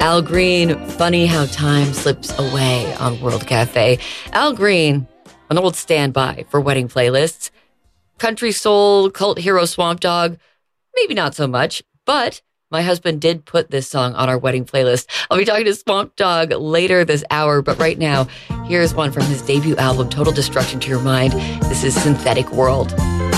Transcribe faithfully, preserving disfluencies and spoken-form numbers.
Al Green, Funny How Time Slips Away on World Cafe. Al Green, an old standby for wedding playlists. Country soul, cult hero Swamp Dogg, maybe not so much, but my husband did put this song on our wedding playlist. I'll be talking to Swamp Dogg later this hour, but right now, here's one from his debut album, Total Destruction to Your Mind. This is Synthetic World.